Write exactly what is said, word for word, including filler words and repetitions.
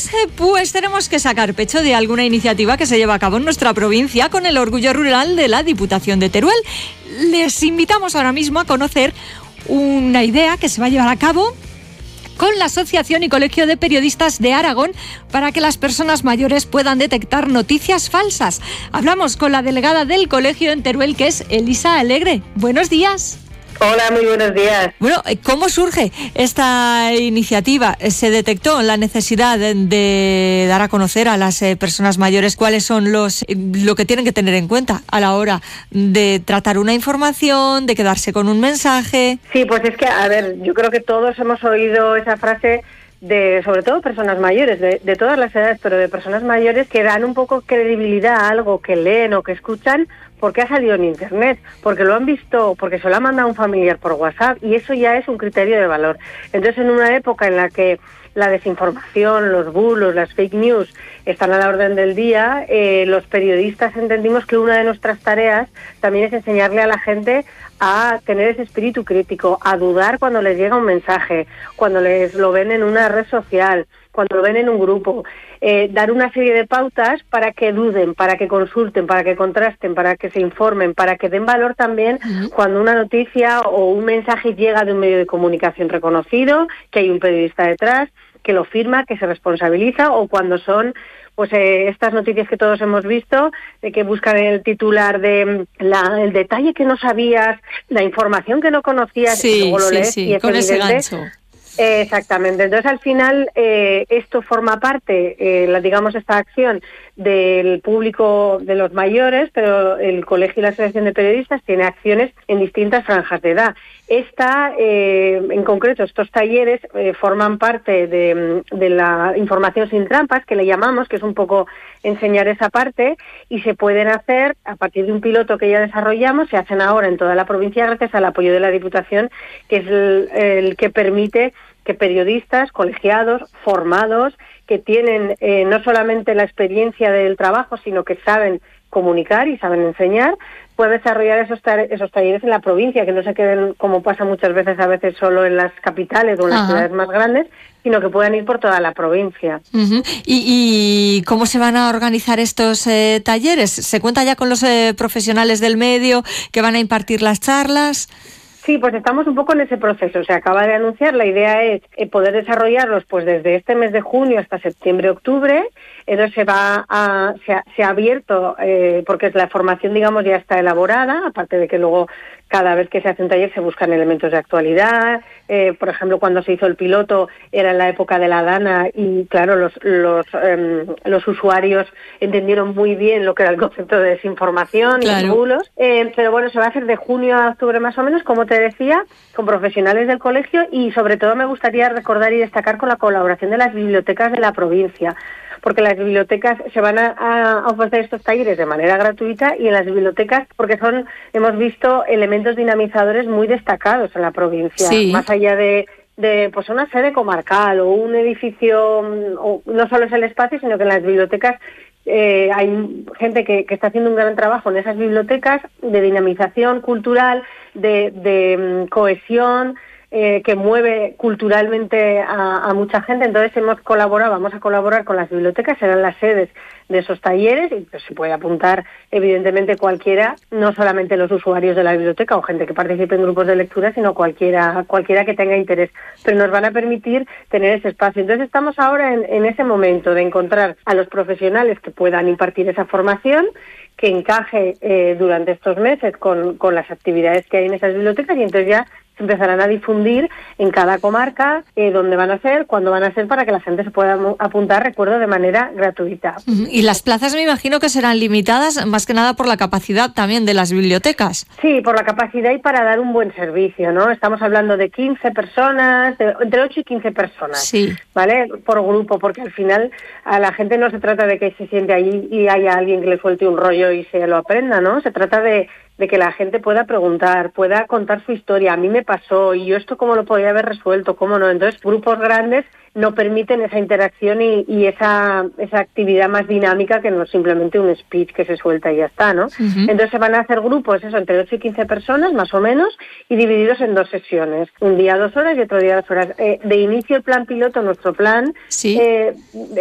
lunes, pues tenemos que sacar pecho de alguna iniciativa que se lleva a cabo en nuestra provincia con el orgullo rural de la Diputación de Teruel. Les invitamos ahora mismo a conocer una idea que se va a llevar a cabo con la Asociación y Colegio de Periodistas de Aragón para que las personas mayores puedan detectar noticias falsas. Hablamos con la delegada del colegio en Teruel, que es Elisa Alegre. Buenos días. Hola, muy buenos días. Bueno, ¿cómo surge esta iniciativa? ¿Se detectó la necesidad de, de dar a conocer a las eh, personas mayores cuáles son los lo que tienen que tener en cuenta a la hora de tratar una información, de quedarse con un mensaje? Sí, pues es que, a ver, yo creo que todos hemos oído esa frase de, sobre todo personas mayores, de, de todas las edades, pero de personas mayores que dan un poco credibilidad a algo que leen o que escuchan porque ha salido en internet, porque lo han visto, porque se lo ha mandado un familiar por WhatsApp, y eso ya es un criterio de valor. Entonces, en una época en la que la desinformación, los bulos, las fake news están a la orden del día, eh, los periodistas entendimos que una de nuestras tareas también es enseñarle a la gente a tener ese espíritu crítico, a dudar cuando les llega un mensaje, cuando les lo ven en una red social, cuando lo ven en un grupo, eh, dar una serie de pautas para que duden, para que consulten, para que contrasten, para que se informen, para que den valor también uh-huh. cuando una noticia o un mensaje llega de un medio de comunicación reconocido, que hay un periodista detrás, que lo firma, que se responsabiliza, o cuando son pues eh, estas noticias que todos hemos visto, de que buscan el titular de la, el detalle que no sabías, la información que no conocías, sí, y luego lo sí, lees sí, y es con evidente. Ese gancho. Eh, exactamente. Entonces, al final, eh, esto forma parte, eh, la, digamos, esta acción del público de los mayores, pero el Colegio y la Asociación de Periodistas tiene acciones en distintas franjas de edad. Esta, eh, en concreto, estos talleres eh, forman parte de, de la información sin trampas, que le llamamos, que es un poco enseñar esa parte, y se pueden hacer a partir de un piloto que ya desarrollamos, se hacen ahora en toda la provincia gracias al apoyo de la Diputación, que es el, el que permite que periodistas, colegiados, formados, que tienen eh, no solamente la experiencia del trabajo, sino que saben comunicar y saben enseñar, pueden desarrollar esos, ta- esos talleres en la provincia, que no se queden, como pasa muchas veces, a veces solo en las capitales o en las Ajá. ciudades más grandes, sino que puedan ir por toda la provincia. Uh-huh. ¿Y, ¿Y cómo se van a organizar estos eh, talleres? ¿Se cuenta ya con los eh, profesionales del medio que van a impartir las charlas? Sí, pues estamos un poco en ese proceso. Se acaba de anunciar. La idea es eh, poder desarrollarlos pues desde este mes de junio hasta septiembre-octubre. Entonces se va a, se ha, se ha abierto, eh, porque la formación, digamos, ya está elaborada, aparte de que luego cada vez que se hace un taller se buscan elementos de actualidad. Eh, por ejemplo, cuando se hizo el piloto era en la época de la Dana y, claro, los los, eh, los usuarios entendieron muy bien lo que era el concepto de desinformación claro. y los bulos. Eh, pero bueno, se va a hacer de junio a octubre más o menos, como te decía, con profesionales del colegio, y sobre todo me gustaría recordar y destacar con la colaboración de las bibliotecas de la provincia, porque las bibliotecas se van a, a ofrecer estos talleres de manera gratuita, y en las bibliotecas, porque son, hemos visto elementos dinamizadores muy destacados en la provincia, sí. más allá de, de pues una sede comarcal o un edificio, o no solo es el espacio, sino que en las bibliotecas eh, hay gente que, que está haciendo un gran trabajo en esas bibliotecas de dinamización cultural, de, de um, cohesión, Eh, que mueve culturalmente a, a mucha gente. Entonces hemos colaborado, vamos a colaborar con las bibliotecas, serán las sedes de esos talleres, y pues se puede apuntar evidentemente cualquiera, no solamente los usuarios de la biblioteca o gente que participe en grupos de lectura, sino cualquiera cualquiera que tenga interés, pero nos van a permitir tener ese espacio. Entonces estamos ahora en, en ese momento de encontrar a los profesionales que puedan impartir esa formación, que encaje eh, durante estos meses con, con las actividades que hay en esas bibliotecas, y entonces ya se empezarán a difundir en cada comarca eh, dónde van a ser, cuándo van a ser, para que la gente se pueda apuntar, recuerdo, de manera gratuita. Y las plazas me imagino que serán limitadas, más que nada por la capacidad también de las bibliotecas. Sí, por la capacidad y para dar un buen servicio, ¿no? Estamos hablando de quince personas, de, entre ocho y quince personas, sí. ¿vale? Por grupo, porque al final a la gente no se trata de que se siente ahí y haya alguien que le suelte un rollo y se lo aprenda, ¿no? Se trata de de que la gente pueda preguntar, pueda contar su historia. A mí me pasó, y yo esto cómo lo podría haber resuelto, cómo no. Entonces, grupos grandes no permiten esa interacción y, y esa esa actividad más dinámica, que no es simplemente un speech que se suelta y ya está, ¿no? Uh-huh. Entonces se van a hacer grupos, eso, entre ocho y quince personas, más o menos, y divididos en dos sesiones. Un día dos horas y otro día dos horas. Eh, de inicio, el plan piloto, nuestro plan, ¿sí? eh,